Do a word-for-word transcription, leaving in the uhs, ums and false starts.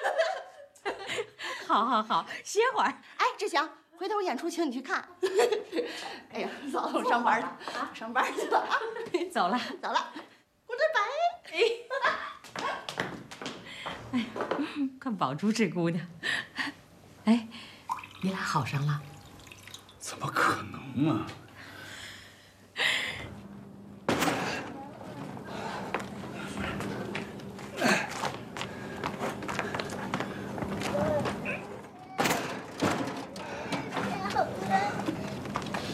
好好好，歇会儿。 哎，志祥，回头演出请你去看。哎呀，嫂子，我上班去啊，上班去了啊， 走了， 走了，鼓着拜。 哎，哎，看宝珠这姑娘，哎，你俩好上了？ 怎么可能啊！